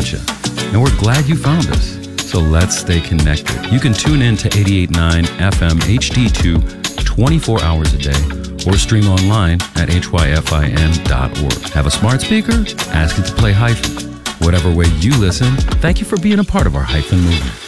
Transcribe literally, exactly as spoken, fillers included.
gotcha. And we're glad you found us. So let's stay connected. You can tune in to eighty-eight point nine F M H D two twenty-four hours a day or stream online at H Y F I N dot org. Have a smart speaker? Ask it to play Hyphen. Whatever way you listen, thank you for being a part of our Hyphen movement.